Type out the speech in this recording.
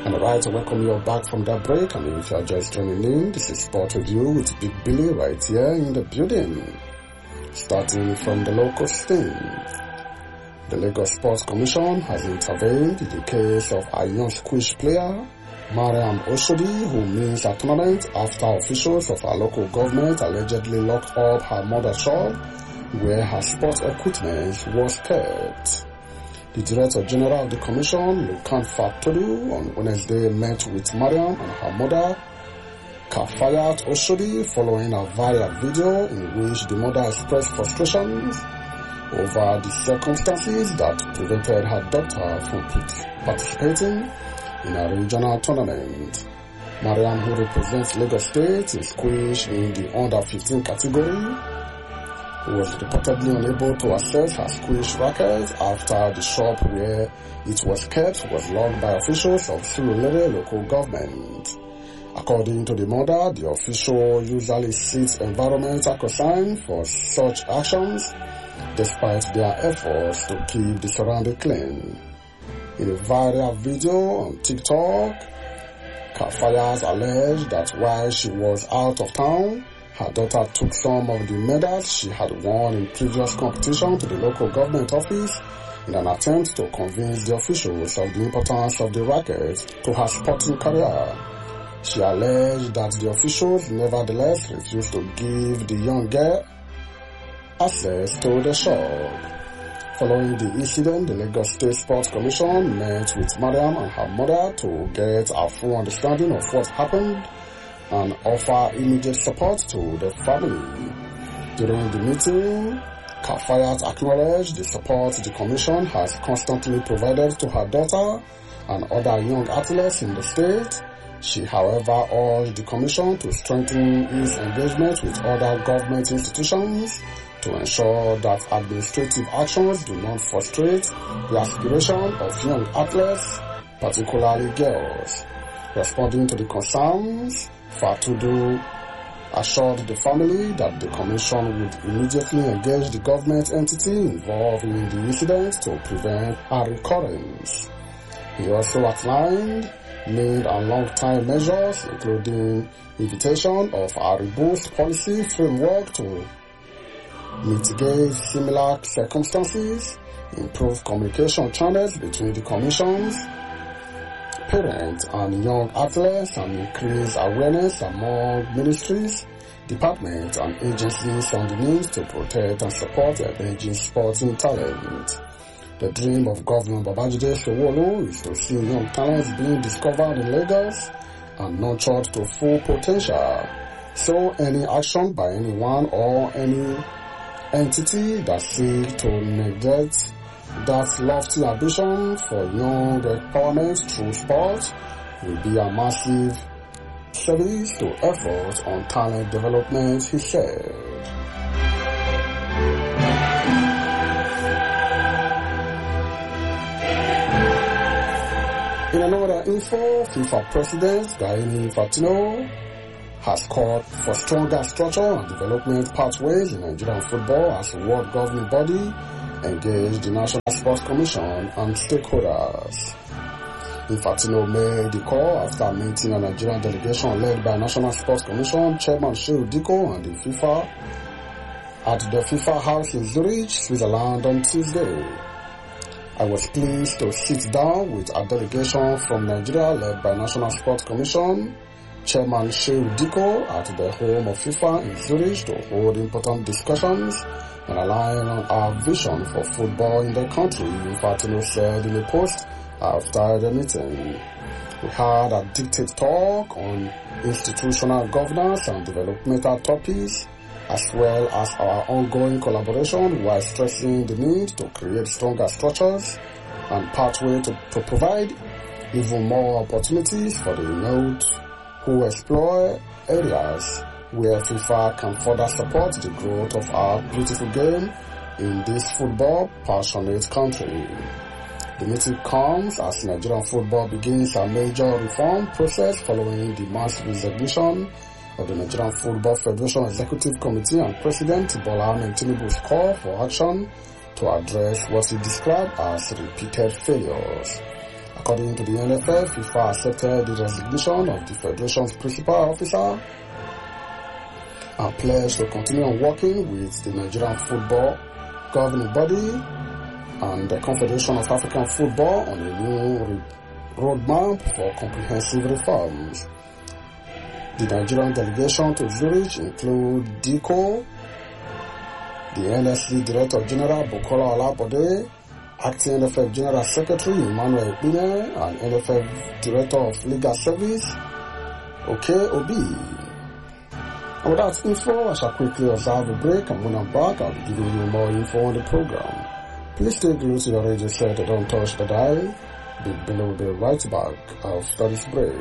And alright, I welcome you all back from that break. And if you are just joining in, this is Sport Review with Big Billy right here in the building. Starting from the local scene. The Lagos Sports Commission has intervened in the case of a young squish player, Mariam Oshodi, who missed a tournament after officials of our local government allegedly locked up her mother's shop where her sports equipment was kept. The Director General of the Commission, Lukan Fatodu, on Wednesday met with Mariam and her mother, Kafayat Oshodi, following a viral video in which the mother expressed frustrations over the circumstances that prevented her daughter from participating in a regional tournament. Mariam, who represents Lagos State in squish in the under-15 category, was reportedly unable to access her squish racket after the shop where it was kept was locked by officials of Surulere local government. According to the mother, the official usually seeks environmental concern for such actions, despite their efforts to keep the surrounding clean. In a viral video on TikTok, Kafayat alleged that while she was out of town, her daughter took some of the medals she had won in previous competition to the local government office in an attempt to convince the officials of the importance of the racket to her sporting career. She alleged that the officials nevertheless refused to give the young girl access to the shop. Following the incident, the Lagos State Sports Commission met with Mariam and her mother to get a full understanding of what happened and offer immediate support to the family. During the meeting, Kafayat acknowledged the support the Commission has constantly provided to her daughter and other young athletes in the state. She, however, urged the Commission to strengthen its engagement with other government institutions to ensure that administrative actions do not frustrate the aspiration of young athletes, particularly girls. Responding to the concerns, Fatodu assured the family that the Commission would immediately engage the government entity involved in the incident to prevent a recurrence. He also outlined mid and long-term measures, including invitation of a robust policy framework to mitigate similar circumstances, improve communication channels between the Commission's parents and young athletes, and increase awareness among ministries, departments, and agencies on the need to protect and support emerging sporting talent. The dream of Governor Babajide Sanwo-Olu is to see young talents being discovered in Lagos and nurtured to full potential. So any action by anyone or any entity that seeks to neglect that lofty ambition for young empowerment through sport will be a massive service to efforts on talent development, he said. In another info, FIFA President Gianni Infantino has called for stronger structure and development pathways in Nigerian football as the world governing body engage the National Sports Commission and stakeholders. Infantino made the call after meeting a Nigerian delegation led by National Sports Commission Chairman Shehu Diko and the FIFA at the FIFA House in Zurich, Switzerland on Tuesday. I was pleased to sit down with a delegation from Nigeria led by National Sports Commission Chairman Shehu Diko at the home of FIFA in Zurich to hold important discussions and align on our vision for football in the country, Infantino said in a post after the meeting. We had a detailed talk on institutional governance and developmental topics, as well as our ongoing collaboration, while stressing the need to create stronger structures and pathways to provide even more opportunities for the youth who explore areas where FIFA can further support the growth of our beautiful game in this football passionate country. The meeting comes as Nigerian football begins a major reform process following the mass resignation of the Nigerian Football Federation Executive Committee and President Bola Ahmed Tinubu's call for action to address what he described as repeated failures. According to the NFF, FIFA accepted the resignation of the federation's principal officer and pledged to continue on working with the Nigerian football governing body and the Confederation of African Football on a new roadmap for comprehensive reforms. The Nigerian delegation to Zurich include DICO, the NSC Director General Bukola Olabode, Acting NFF General Secretary Emmanuel Ekpine, and NFF Director of Legal Service, Oke Obi. And with that info, I shall quickly observe a break, and when I'm back, I'll be giving you more info on the program. Please stay glued to your radio set and don't touch the dial. Big Billy will be right back after this break.